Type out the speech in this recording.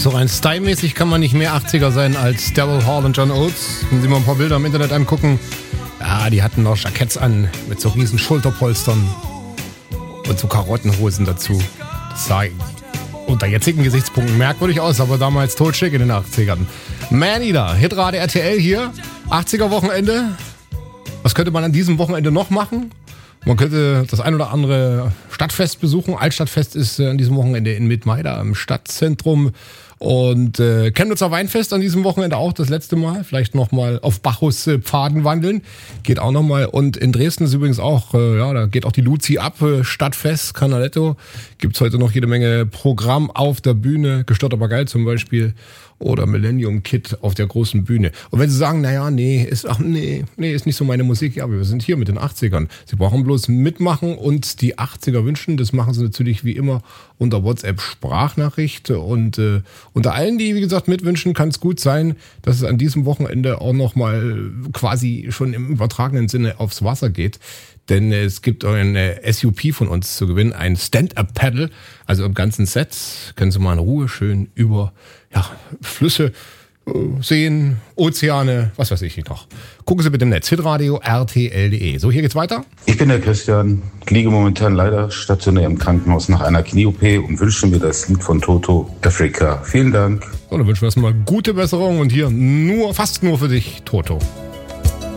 So rein stylmäßig kann man nicht mehr 80er sein als Daryl Hall und John Oates. Wenn Sie mal ein paar Bilder im Internet angucken, ja, die hatten noch Jacketts an mit so riesen Schulterpolstern und so Karottenhosen dazu. Das sah unter jetzigen Gesichtspunkten merkwürdig aus, aber damals totschick in den 80ern. Maneater, Hitrate RTL hier, 80er Wochenende. Was könnte man an diesem Wochenende noch machen? Man könnte das ein oder andere Stadtfest besuchen. Altstadtfest ist an diesem Wochenende in Mittmeida im Stadtzentrum. Und Chemnitzer Weinfest an diesem Wochenende auch das letzte Mal. Vielleicht nochmal auf Bacchus Pfaden wandeln. Geht auch nochmal. Und in Dresden ist übrigens auch, da geht auch die Luzi ab. Stadtfest, Canaletto. Gibt's heute noch jede Menge Programm auf der Bühne. Gestört aber geil zum Beispiel. Oder Millennium Kid auf der großen Bühne. Und wenn Sie sagen, naja, ist nicht so meine Musik. Ja, wir sind hier mit den 80ern. Sie brauchen bloß mitmachen und die 80er wünschen. Das machen Sie natürlich wie immer unter WhatsApp-Sprachnachricht. Und unter allen, die, wie gesagt, mitwünschen, kann es gut sein, dass es an diesem Wochenende auch nochmal quasi schon im übertragenen Sinne aufs Wasser geht. Denn es gibt eine SUP von uns zu gewinnen, ein Stand-Up-Paddle, also im ganzen Set. Können Sie mal in Ruhe schön über Flüsse, Seen, Ozeane, was weiß ich noch. Gucken Sie bitte im Netz, hitradio rtl.de. So, hier geht's weiter. Ich bin der Christian, liege momentan leider stationär im Krankenhaus nach einer Knie-OP und wünsche mir das Lied von Toto, Afrika. Vielen Dank. So, dann wünschen wir erstmal gute Besserung und hier fast nur für dich, Toto.